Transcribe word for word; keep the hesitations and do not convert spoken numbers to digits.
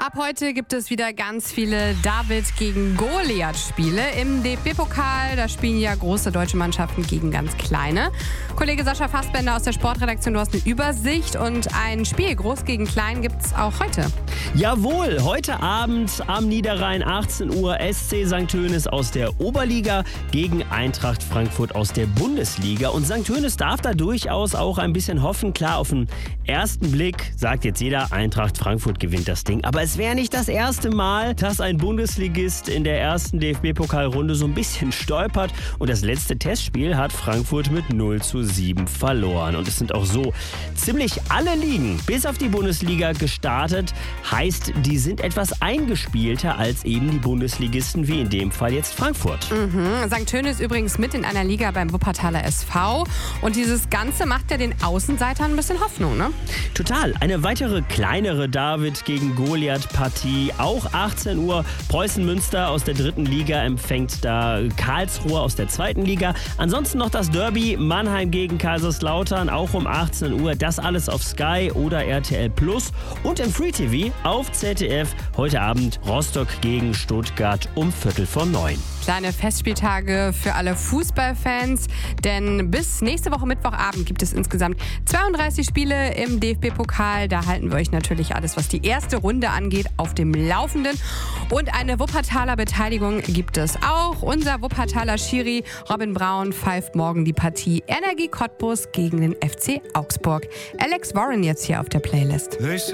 Ab heute gibt es wieder ganz viele David gegen Goliath-Spiele im D F B-Pokal. Da spielen ja große deutsche Mannschaften gegen ganz kleine. Kollege Sascha Fassbender aus der Sportredaktion, du hast eine Übersicht und ein Spiel Groß gegen Klein gibt es auch heute. Jawohl, heute Abend am Niederrhein achtzehn Uhr S C Sankt Hoeneß aus der Oberliga gegen Eintracht Frankfurt aus der Bundesliga. Und Sankt Hoeneß darf da durchaus auch ein bisschen hoffen. Klar, auf den ersten Blick sagt jetzt jeder, Eintracht Frankfurt gewinnt das Ding. Aber es wäre nicht das erste Mal, dass ein Bundesligist in der ersten D F B-Pokalrunde so ein bisschen stolpert. Und das letzte Testspiel hat Frankfurt mit null zu sieben verloren. Und es sind auch so ziemlich alle Ligen, bis auf die Bundesliga, gestartet. Heißt, die sind etwas eingespielter als eben die Bundesligisten, wie in dem Fall jetzt Frankfurt. Mhm. Sankt Hoeneß übrigens mit in einer Liga beim Wuppertaler S V. Und dieses Ganze macht ja den Außenseitern ein bisschen Hoffnung, ne? Total. Eine weitere kleinere David gegen Goliath-Partie. Auch achtzehn Uhr. Preußen Münster aus der dritten Liga empfängt da Karlsruhe aus der zweiten Liga. Ansonsten noch das Derby Mannheim gegen Kaiserslautern, auch um achtzehn Uhr. Das alles auf Sky oder R T L Plus. Und im Free T V auf Z D F heute Abend Rostock gegen Stuttgart um Viertel vor neun. Kleine Festspieltage für alle Fußballfans, denn bis nächste Woche Mittwochabend gibt es insgesamt zweiunddreißig Spiele im D F B-Pokal. Da halten wir euch natürlich alles, was die erste Runde angeht, auf dem Laufenden. Und eine Wuppertaler Beteiligung gibt es auch. Unser Wuppertaler Schiri Robin Braun pfeift morgen die Partie Energie Cottbus gegen den F C Augsburg. Alex Warren jetzt hier auf der Playlist.